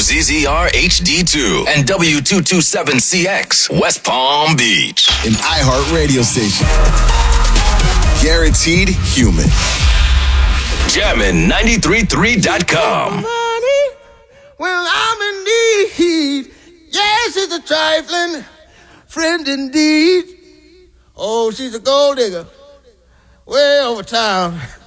WZZR HD2 and W227CX, West Palm Beach. An iHeart radio station. Guaranteed human. Jammin'93.3.com. Well, I'm in need. Yes, it's a trifling friend indeed. Oh, she's a gold digger way over town.